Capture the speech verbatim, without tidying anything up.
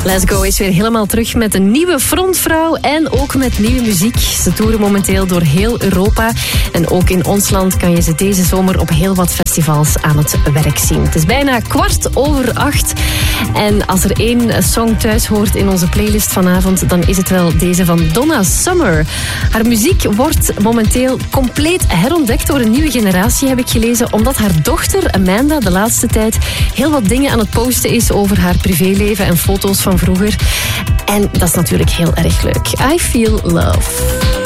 Let's Go is weer helemaal terug met een nieuwe frontvrouw en ook met nieuwe muziek. Ze toeren momenteel door heel Europa. En ook in ons land kan je ze deze zomer op heel wat festivals aan het werk zien. Het is bijna kwart over acht. En als er één song thuis hoort in onze playlist vanavond, dan is het wel deze van Donna Summer. Haar muziek wordt momenteel compleet herontdekt door een nieuwe generatie, heb ik gelezen, omdat haar dochter Amanda de laatste tijd heel wat dingen aan het posten is over haar privéleven en foto's van vroeger. En dat is natuurlijk heel erg leuk. I Feel Love.